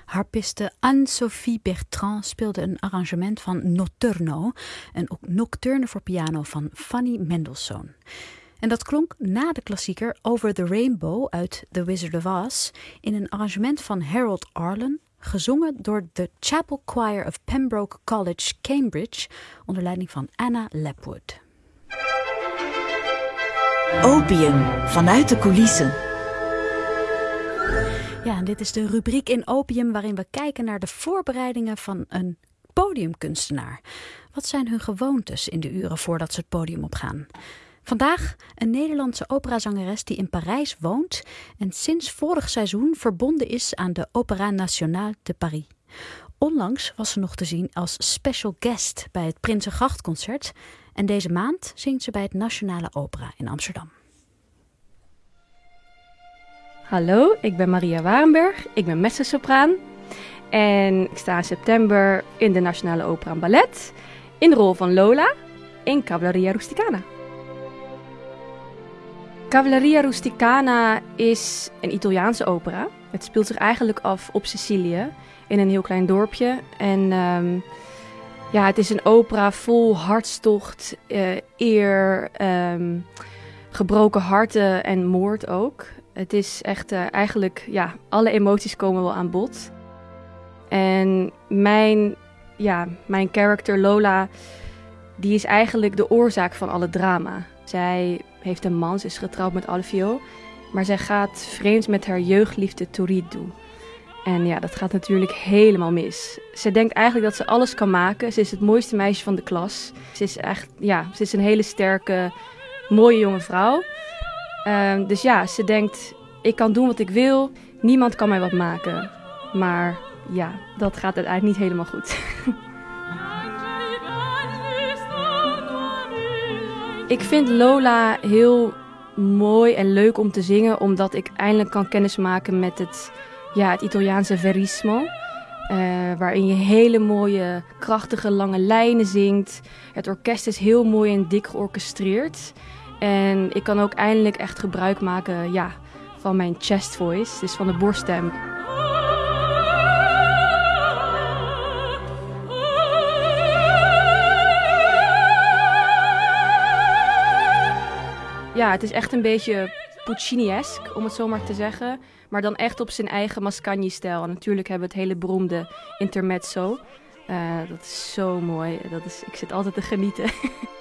Harpiste Anne-Sophie Bertrand speelde een arrangement van Notturno, een nocturne voor piano van Fanny Mendelssohn. En dat klonk na de klassieker Over the Rainbow uit The Wizard of Oz in een arrangement van Harold Arlen, gezongen door de Chapel Choir of Pembroke College, Cambridge, onder leiding van Anna Lapwood. Opium, vanuit de coulissen. Ja, en dit is de rubriek in Opium waarin we kijken naar de voorbereidingen van een podiumkunstenaar. Wat zijn hun gewoontes in de uren voordat ze het podium opgaan? Vandaag een Nederlandse operazangeres die in Parijs woont en sinds vorig seizoen verbonden is aan de Opéra Nationale de Paris. Onlangs was ze nog te zien als special guest bij het Prinsengrachtconcert en deze maand zingt ze bij het Nationale Opera in Amsterdam. Hallo, ik ben Maria Warenberg, ik ben mezzosopraan en ik sta in september in de Nationale Opera en Ballet in de rol van Lola in Cavalleria Rusticana. Cavalleria Rusticana is een Italiaanse opera. Het speelt zich eigenlijk af op Sicilië, in een heel klein dorpje. En het is een opera vol hartstocht, eer, gebroken harten en moord ook. Het is echt alle emoties komen wel aan bod. En mijn character Lola, die is eigenlijk de oorzaak van alle drama. Zij heeft een man, ze is getrouwd met Alfio, maar zij gaat vreemd met haar jeugdliefde Turiddu. En ja, dat gaat natuurlijk helemaal mis. Ze denkt eigenlijk dat ze alles kan maken. Ze is het mooiste meisje van de klas. Ze is een hele sterke, mooie jonge vrouw. Ze denkt, ik kan doen wat ik wil, niemand kan mij wat maken. Maar ja, dat gaat uiteindelijk niet helemaal goed. Ik vind Lola heel mooi en leuk om te zingen, omdat ik eindelijk kan kennismaken met het Italiaanse verismo. Waarin je hele mooie, krachtige, lange lijnen zingt. Het orkest is heel mooi en dik georchestreerd. En ik kan ook eindelijk echt gebruik maken van mijn chest voice, dus van de borststem. Ja, het is echt een beetje Puccini-esk, om het zo maar te zeggen. Maar dan echt op zijn eigen Mascagni-stijl. En natuurlijk hebben we het hele beroemde intermezzo. Dat is zo mooi. Ik zit altijd te genieten.